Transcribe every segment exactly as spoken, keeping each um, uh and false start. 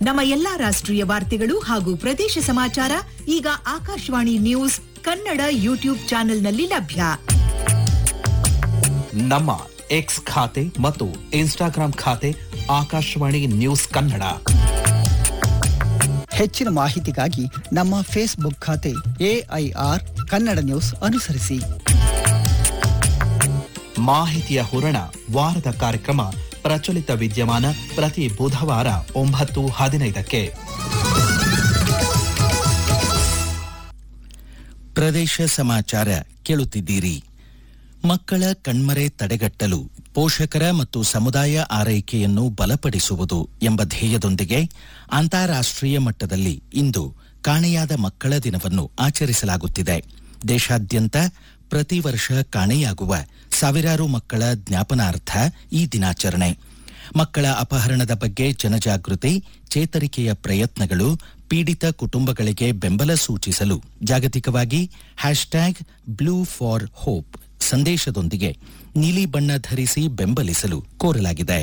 ನಮ್ಮ ಎಲ್ಲಾ ರಾಷ್ಟ್ರೀಯ ವಾರ್ತೆಗಳು ಹಾಗೂ ಪ್ರದೇಶ ಸಮಾಚಾರ ಈಗ ಆಕಾಶವಾಣಿ ನ್ಯೂಸ್ ಕನ್ನಡ ಯೂಟ್ಯೂಬ್ ಚಾನೆಲ್ನಲ್ಲಿ ಲಭ್ಯ. ನಮ್ಮ ಎಕ್ಸ್ ಖಾತೆ ಮತ್ತು ಇನ್ಸ್ಟಾಗ್ರಾಂ ಖಾತೆ ಆಕಾಶವಾಣಿ ನ್ಯೂಸ್ ಕನ್ನಡ. ಹೆಚ್ಚಿನ ಮಾಹಿತಿಗಾಗಿ ನಮ್ಮ ಫೇಸ್ಬುಕ್ ಖಾತೆ ಎಐಆರ್ ಕನ್ನಡ ನ್ಯೂಸ್ ಅನುಸರಿಸಿ. ಮಾಹಿತಿಯ ಹೂರಣ ವಾರದ ಕಾರ್ಯಕ್ರಮ ಪ್ರಚಲಿತ ವಿದ್ಯಮಾನ ಪ್ರತಿ ಬುಧವಾರ ಒಂಬತ್ತು ಹದಿನೈದಕ್ಕೆ. ಪ್ರದೇಶ ಸಮಾಚಾರ ಕೇಳುತ್ತಿದ್ದೀರಿ. ಮಕ್ಕಳ ಕಣ್ಮರೆ ತಡೆಗಟ್ಟಲು ಪೋಷಕರ ಮತ್ತು ಸಮುದಾಯ ಆರೈಕೆಯನ್ನು ಬಲಪಡಿಸುವುದು ಎಂಬ ಧ್ಯೇಯದೊಂದಿಗೆ ಅಂತಾರಾಷ್ಟ್ರೀಯ ಮಟ್ಟದಲ್ಲಿ ಇಂದು ಕಾಣೆಯಾದ ಮಕ್ಕಳ ದಿನವನ್ನು ಆಚರಿಸಲಾಗುತ್ತಿದೆ. ದೇಶಾದ್ಯಂತ ಪ್ರತಿ ವರ್ಷ ಕಾಣೆಯಾಗುವ ಸಾವಿರಾರು ಮಕ್ಕಳ ಜ್ಞಾಪನಾರ್ಥ ಈ ದಿನಾಚರಣೆ. ಮಕ್ಕಳ ಅಪಹರಣದ ಬಗ್ಗೆ ಜನಜಾಗೃತಿ, ಚೇತರಿಕೆಯ ಪ್ರಯತ್ನಗಳು, ಪೀಡಿತ ಕುಟುಂಬಗಳಿಗೆ ಬೆಂಬಲ ಸೂಚಿಸಲು ಜಾಗತಿಕವಾಗಿ ಹ್ಯಾಶ್ಟ್ಯಾಗ್ ಬ್ಲೂ ಫಾರ್ ಹೋಪ್ ಸಂದೇಶದೊಂದಿಗೆ ನೀಲಿ ಬಣ್ಣ ಧರಿಸಿ ಬೆಂಬಲಿಸಲು ಕೋರಲಾಗಿದೆ.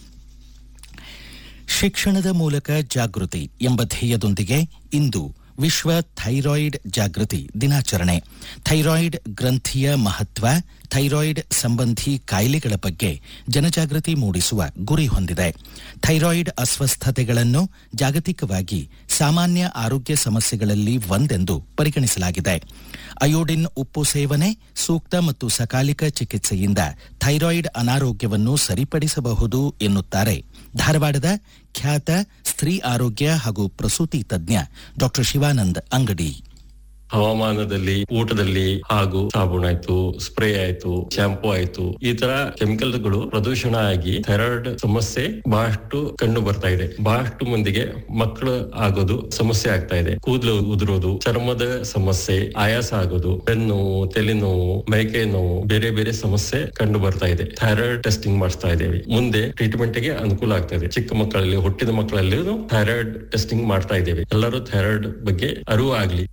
ಶಿಕ್ಷಣದ ಮೂಲಕ ಜಾಗೃತಿ ಎಂಬ ಧ್ಯೇಯದೊಂದಿಗೆ ಇಂದು ವಿಶ್ವ ಥೈರಾಯ್ಡ್ ಜಾಗೃತಿ ದಿನಾಚರಣೆ. ಥೈರಾಯ್ಡ್ ಗ್ರಂಥಿಯ ಮಹತ್ವ, ಥೈರಾಯ್ಡ್ ಸಂಬಂಧಿ ಕಾಯಿಲೆಗಳ ಬಗ್ಗೆ ಜನಜಾಗೃತಿ ಮೂಡಿಸುವ ಗುರಿ ಹೊಂದಿದೆ. ಥೈರಾಯ್ಡ್ ಅಸ್ವಸ್ಥತೆಗಳನ್ನು ಜಾಗತಿಕವಾಗಿ ಸಾಮಾನ್ಯ ಆರೋಗ್ಯ ಸಮಸ್ಯೆಗಳಲ್ಲಿ ಒಂದೆಂದು ಪರಿಗಣಿಸಲಾಗಿದೆ. ಅಯೋಡಿನ್ ಉಪ್ಪು ಸೇವನೆ, ಸೂಕ್ತ ಮತ್ತು ಸಕಾಲಿಕ ಚಿಕಿತ್ಸೆಯಿಂದ ಥೈರಾಯ್ಡ್ ಅನಾರೋಗ್ಯವನ್ನು ಸರಿಪಡಿಸಬಹುದು ಎನ್ನುತ್ತಾರೆ ಧಾರವಾಡದ ಖ್ಯಾತ ಸ್ತ್ರೀ ಆರೋಗ್ಯ ಹಾಗೂ ಪ್ರಸೂತಿ ತಜ್ಞ ಡಾಕ್ಟರ್ ಶಿವಾನಂದ್ ಅಂಗಡಿ. ಹವಾಮಾನದಲ್ಲಿ, ಊಟದಲ್ಲಿ ಹಾಗೂ ಸಾಬೂನ್ ಆಯ್ತು, ಸ್ಪ್ರೇ ಆಯ್ತು, ಶಾಂಪೂ ಆಯ್ತು, ಈ ತರ ಕೆಮಿಕಲ್ಗಳು ಪ್ರದೂಷಣ ಆಗಿ ಥೈರಾಯ್ಡ್ ಸಮಸ್ಯೆ ಬಹಳಷ್ಟು ಕಂಡು ಬರ್ತಾ ಇದೆ. ಬಹಳಷ್ಟು ಮಂದಿಗೆ ಮಕ್ಕಳು ಆಗೋದು ಸಮಸ್ಯೆ ಆಗ್ತಾ ಇದೆ. ಕೂದಲು ಉದುರೋದು, ಚರ್ಮದ ಸಮಸ್ಯೆ, ಆಯಾಸ ಆಗೋದು, ಬೆನ್ನೋವು, ತಲೆನೋವು, ಮೈಕೈ ನೋವು, ಬೇರೆ ಬೇರೆ ಸಮಸ್ಯೆ ಕಂಡು ಬರ್ತಾ ಇದೆ. ಥೈರಾಯ್ಡ್ ಟೆಸ್ಟಿಂಗ್ ಮಾಡಿಸ್ತಾ ಇದ್ದೇವೆ. ಮುಂದೆ ಟ್ರೀಟ್ಮೆಂಟ್ ಗೆ ಅನುಕೂಲ ಆಗ್ತಾ ಇದೆ. ಚಿಕ್ಕ ಮಕ್ಕಳಲ್ಲಿ, ಹುಟ್ಟಿದ ಮಕ್ಕಳಲ್ಲಿ ಥೈರಾಯ್ಡ್ ಟೆಸ್ಟಿಂಗ್ ಮಾಡ್ತಾ ಇದ್ದೇವೆ. ಎಲ್ಲರೂ ಥೈರಾಯ್ಡ್ ಬಗ್ಗೆ ಅರಿವು ಆಗ್ಲಿ.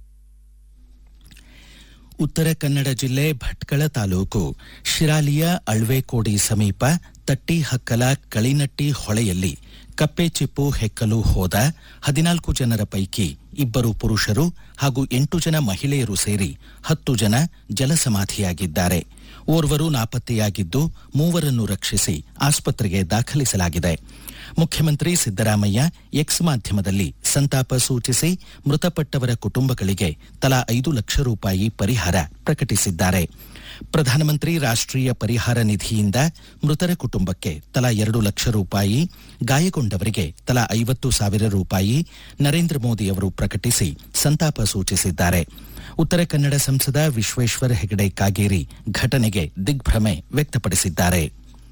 ಉತ್ತರ ಕನ್ನಡ ಜಿಲ್ಲೆ ಭಟ್ಕಳ ತಾಲೂಕು ಶಿರಾಲಿಯ ಅಳ್ವೆಕೋಡಿ ಸಮೀಪ ತಟ್ಟಿಹಕ್ಕಲ ಕಳಿನಟ್ಟಿ ಹೊಳೆಯಲ್ಲಿ ಕಪ್ಪೆ ಚಿಪ್ಪು ಹೆಕ್ಕಲು ಹೋದ ಹದಿನಾಲ್ಕು ಜನರ ಪೈಕಿ ಇಬ್ಬರು ಪುರುಷರು ಹಾಗೂ ಎಂಟು ಜನ ಮಹಿಳೆಯರು ಸೇರಿ ಹತ್ತು ಜನ ಜಲಸಮಾಧಿಯಾಗಿದ್ದಾರೆ. ಓರ್ವರು ನಾಪತ್ತೆಯಾಗಿದ್ದು ಮೂವರನ್ನು ರಕ್ಷಿಸಿ ಆಸ್ಪತ್ರೆಗೆ ದಾಖಲಿಸಲಾಗಿದೆ. ಮುಖ್ಯಮಂತ್ರಿ ಸಿದ್ದರಾಮಯ್ಯ ಎಕ್ಸ್ ಮಾಧ್ಯಮದಲ್ಲಿ ಸಂತಾಪ ಸೂಚಿಸಿ ಮೃತಪಟ್ಟವರ ಕುಟುಂಬಗಳಿಗೆ ತಲಾ ಐದು ಲಕ್ಷ ರೂಪಾಯಿ ಪರಿಹಾರ ಪ್ರಕಟಿಸಿದ್ದಾರೆ. ಪ್ರಧಾನಮಂತ್ರಿ ರಾಷ್ಟ್ರೀಯ ಪರಿಹಾರ ನಿಧಿಯಿಂದ ಮೃತರ ಕುಟುಂಬಕ್ಕೆ ತಲಾ ಎರಡು ಲಕ್ಷ ರೂಪಾಯಿ, ಗಾಯಗೊಂಡವರಿಗೆ ತಲಾ ಐವತ್ತು ಸಾವಿರ ರೂಪಾಯಿ ನರೇಂದ್ರ ಮೋದಿ ಅವರು ಪ್ರಕಟಿಸಿ ಸಂತಾಪ ಸೂಚಿಸಿದ್ದಾರೆ. ಉತ್ತರ ಕನ್ನಡ ಸಂಸದ ವಿಶ್ವೇಶ್ವರ ಹೆಗಡೆ ಕಾಗೇರಿ ಘಟನೆಗೆ ದಿಗ್ಭ್ರಮೆ ವ್ಯಕ್ತಪಡಿಸಿದ್ದಾರೆ.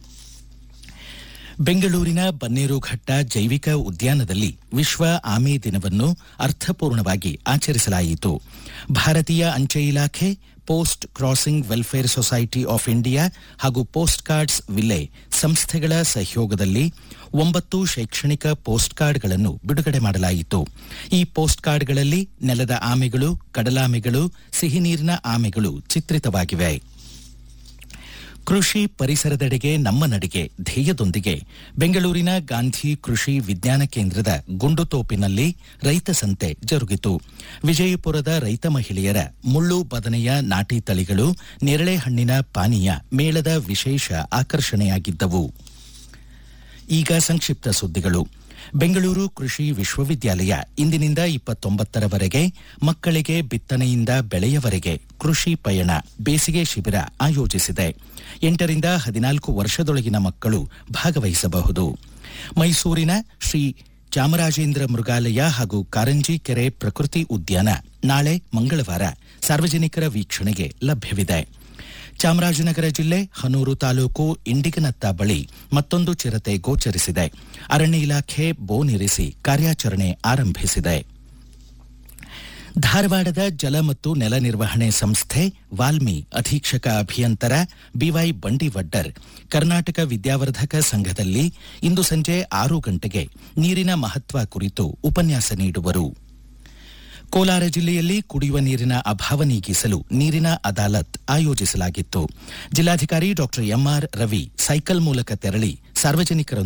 ಬೆಂಗಳೂರಿನ ಬನ್ನೇರುಘಟ್ಟ ಜೈವಿಕ ಉದ್ಯಾನದಲ್ಲಿ ವಿಶ್ವ ಆಮೆ ದಿನವನ್ನು ಅರ್ಥಪೂರ್ಣವಾಗಿ ಆಚರಿಸಲಾಯಿತು. ಭಾರತೀಯ ಅಂಚೆ ಇಲಾಖೆ, post crossing welfare society of India ಹಾಗೂ ಪೋಸ್ಟ್ ಕಾರ್ಡ್ಸ್ ವಿಲೆ ಸಂಸ್ಥೆಗಳ ಸಹಯೋಗದಲ್ಲಿ ಒಂಬತ್ತು ಶೈಕ್ಷಣಿಕ ಪೋಸ್ಟ್ ಕಾರ್ಡ್ಗಳನ್ನು ಬಿಡುಗಡೆ ಮಾಡಲಾಯಿತು. ಈ ಪೋಸ್ಟ್ ಕಾರ್ಡ್ಗಳಲ್ಲಿ ನೆಲದ ಆಮೆಗಳು, ಕಡಲಾಮೆಗಳು, ಸಿಹಿನೀರಿನ ಆಮೆಗಳು ಚಿತ್ರಿತವಾಗಿವೆ. ಕೃಷಿ ಪರಿಸರದೆಡೆಗೆ ನಮ್ಮ ನಡಿಗೆ ಧ್ಯೇಯದೊಂದಿಗೆ ಬೆಂಗಳೂರಿನ ಗಾಂಧಿ ಕೃಷಿ ವಿಜ್ಞಾನ ಕೇಂದ್ರದ ಗುಂಡುತೋಪಿನಲ್ಲಿ ರೈತ ಸಂತೆ ಜರುಗಿತು. ವಿಜಯಪುರದ ರೈತ ಮಹಿಳೆಯರ ಮುಳ್ಳು ಬದನೆಯ ನಾಟಿ ತಳಿಗಳು, ನೇರಳೆ ಹಣ್ಣಿನ ಪಾನೀಯ ಮೇಳದ ವಿಶೇಷ ಆಕರ್ಷಣೆಯಾಗಿದ್ದವು. ಈಗ ಸಂಕ್ಷಿಪ್ತ ಸುದ್ದಿಗಳು. ಬೆಂಗಳೂರು ಕೃಷಿ ವಿಶ್ವವಿದ್ಯಾಲಯ ಇಂದಿನಿಂದ ಇಪ್ಪತ್ತೊಂಬತ್ತರವರೆಗೆ ಮಕ್ಕಳಿಗೆ ಬಿತ್ತನೆಯಿಂದ ಬೆಳೆಯವರೆಗೆ ಕೃಷಿ ಪಯಣ ಬೇಸಿಗೆ ಶಿಬಿರ ಆಯೋಜಿಸಿದೆ. ಎಂಟರಿಂದ ಹದಿನಾಲ್ಕು ವರ್ಷದೊಳಗಿನ ಮಕ್ಕಳು ಭಾಗವಹಿಸಬಹುದು. ಮೈಸೂರಿನ ಶ್ರೀ ಚಾಮರಾಜೇಂದ್ರ ಮೃಗಾಲಯ ಹಾಗೂ ಕಾರಂಜಿ ಕೆರೆ ಪ್ರಕೃತಿ ಉದ್ಯಾನ ನಾಳೆ ಮಂಗಳವಾರ ಸಾರ್ವಜನಿಕರ ವೀಕ್ಷಣೆಗೆ ಲಭ್ಯವಿದೆ. ಚಾಮರಾಜನಗರ ಜಿಲ್ಲೆ ಹನೂರು ತಾಲೂಕು ಇಂಡಿಗನತ್ತ ಬಳಿ ಮತ್ತೊಂದು ಚಿರತೆ ಗೋಚರಿಸಿದೆ. ಅರಣ್ಯ ಇಲಾಖೆ ಬೋನಿರಿಸಿ ಕಾರ್ಯಾಚರಣೆ ಆರಂಭಿಸಿದೆ. ಧಾರವಾಡದ ಜಲ ಮತ್ತು ನೆಲ ನಿರ್ವಹಣೆ ಸಂಸ್ಥೆ ವಾಲ್ಮಿ ಅಧೀಕ್ಷಕ ಅಭಿಯಂತರ ಬಿವೈ ಬಂಡಿವಡ್ಡರ್ ಕರ್ನಾಟಕ ವಿದ್ಯಾವರ್ಧಕ ಸಂಘದಲ್ಲಿ ಇಂದು ಸಂಜೆ ಆರು ಗಂಟೆಗೆ ನೀರಿನ ಮಹತ್ವ ಕುರಿತು ಉಪನ್ಯಾಸ ನೀಡುವರು. ಕೋಲಾರ ಜಿಲ್ಲೆಯಲ್ಲಿ ಕುಡಿಯುವ ನೀರಿನ ಅಭಾವ ನೀಗಿಸಲು ನೀರಿನ ಅದಾಲತ್ ಆಯೋಜಿಸಲಾಗಿತ್ತು. ಜಿಲ್ಲಾಧಿಕಾರಿ ಡಾಕ್ಟರ್ ಎಂಆರ್ ರವಿ ಸೈಕಲ್ ಮೂಲಕ ತೆರಳಿ ಸಾರ್ವಜನಿಕರೊಂದಿಗೆ